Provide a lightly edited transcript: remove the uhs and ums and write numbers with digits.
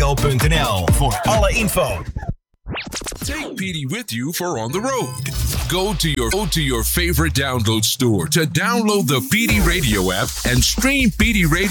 pdradio.nl voor alle info. Take PD with you for on the road. Go to your favorite download store to download the PD Radio app and stream PD Radio